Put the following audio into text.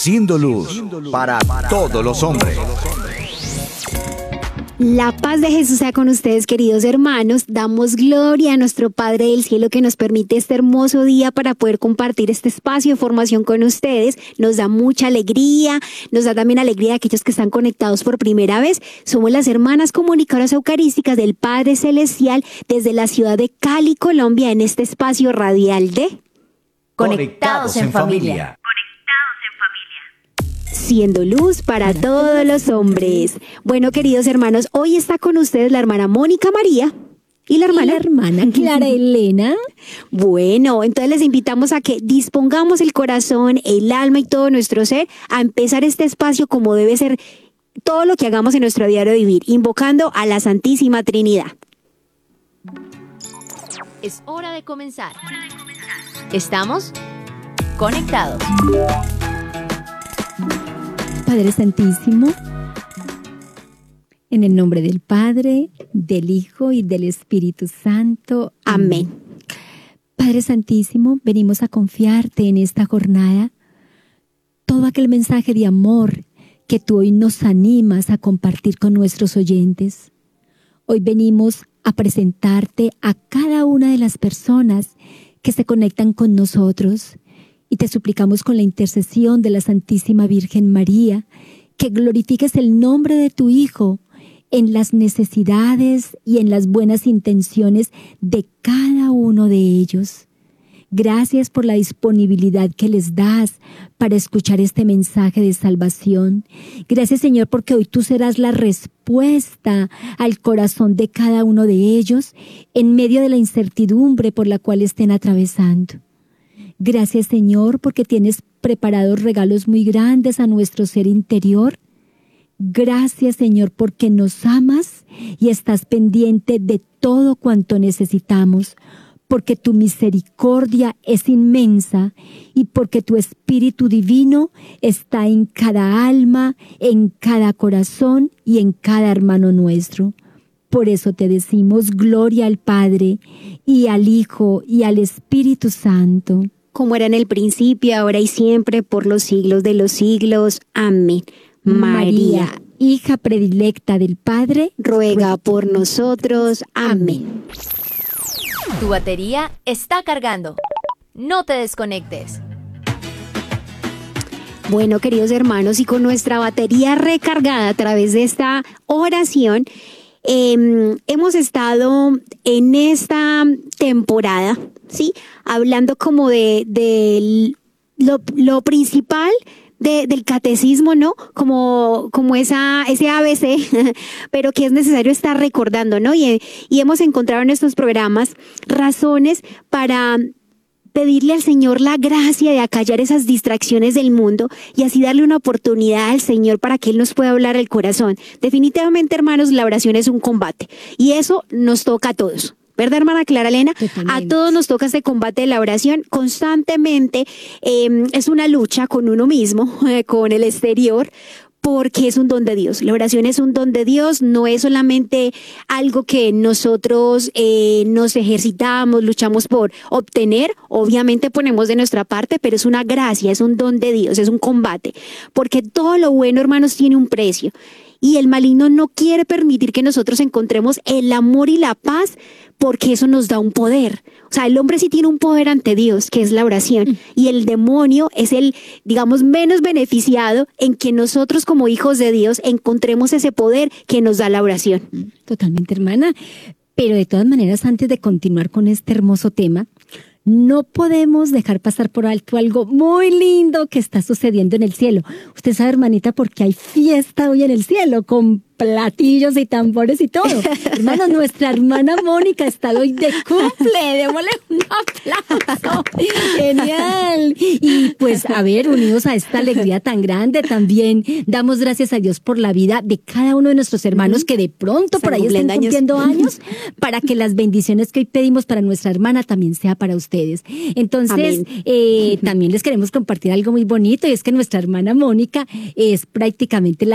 Siendo luz para todos los hombres. La paz de Jesús sea con ustedes, queridos hermanos. Damos gloria a nuestro Padre del Cielo que nos permite este hermoso día para poder compartir este espacio de formación con ustedes. Nos da mucha alegría, nos da también alegría a aquellos que están conectados por primera vez. Somos las hermanas comunicadoras eucarísticas del Padre Celestial desde la ciudad de Cali, Colombia, en este espacio radial de Conectados en familia. Siendo luz para todos los hombres. Bueno, queridos hermanos, hoy está con ustedes la hermana Mónica María y la hermana Clara Elena. Bueno, entonces les invitamos a que dispongamos el corazón, el alma y todo nuestro ser a empezar este espacio como debe ser todo lo que hagamos en nuestro diario vivir, invocando a la Santísima Trinidad. Es hora de comenzar. Estamos conectados. Padre Santísimo, en el nombre del Padre, del Hijo y del Espíritu Santo. Amén. Padre Santísimo, venimos a confiarte en esta jornada todo aquel mensaje de amor que tú hoy nos animas a compartir con nuestros oyentes. Hoy venimos a presentarte a cada una de las personas que se conectan con nosotros. Y te suplicamos con la intercesión de la Santísima Virgen María que glorifiques el nombre de tu Hijo en las necesidades y en las buenas intenciones de cada uno de ellos. Gracias por la disponibilidad que les das para escuchar este mensaje de salvación. Gracias, Señor, porque hoy tú serás la respuesta al corazón de cada uno de ellos en medio de la incertidumbre por la cual estén atravesando. Gracias, Señor, porque tienes preparados regalos muy grandes a nuestro ser interior. Gracias, Señor, porque nos amas y estás pendiente de todo cuanto necesitamos, porque tu misericordia es inmensa y porque tu Espíritu Divino está en cada alma, en cada corazón y en cada hermano nuestro. Por eso te decimos gloria al Padre y al Hijo y al Espíritu Santo. Como era en el principio, ahora y siempre, por los siglos de los siglos. Amén. María, hija predilecta del Padre, ruega por nosotros. Amén. Tu batería está cargando. No te desconectes. Bueno, queridos hermanos, y con nuestra batería recargada a través de esta oración, hemos estado en esta temporada, ¿sí? Hablando como de lo principal del catecismo, ¿no? Como ese ABC, pero que es necesario estar recordando, ¿no? Y hemos encontrado en estos programas razones para pedirle al Señor la gracia de acallar esas distracciones del mundo y así darle una oportunidad al Señor para que Él nos pueda hablar al corazón. Definitivamente, hermanos, la oración es un combate y eso nos toca a todos. ¿Verdad, hermana Clara Elena? Totalmente. A todos nos toca este combate de la oración constantemente. Es una lucha con uno mismo, con el exterior, porque es un don de Dios. La oración es un don de Dios, no es solamente algo que nosotros nos ejercitamos, luchamos por obtener. Obviamente ponemos de nuestra parte, pero es una gracia, es un don de Dios, es un combate. Porque todo lo bueno, hermanos, tiene un precio. Y el maligno no quiere permitir que nosotros encontremos el amor y la paz, porque eso nos da un poder. O sea, el hombre sí tiene un poder ante Dios, que es la oración. Y el demonio es el, digamos, menos beneficiado en que nosotros como hijos de Dios encontremos ese poder que nos da la oración. Totalmente, hermana. Pero de todas maneras, antes de continuar con este hermoso tema, no podemos dejar pasar por alto algo muy lindo que está sucediendo en el cielo. Usted sabe, hermanita, porque hay fiesta hoy en el cielo con platillos y tambores y todo. Hermanos, nuestra hermana Mónica está hoy de cumple. Démosle un aplauso. Genial. Y pues, a ver, unidos a esta alegría tan grande, también damos gracias a Dios por la vida de cada uno de nuestros hermanos que de pronto por ahí están cumpliendo años, para que las bendiciones que hoy pedimos para nuestra hermana también sea para ustedes. Entonces, también les queremos compartir algo muy bonito, y es que nuestra hermana Mónica es prácticamente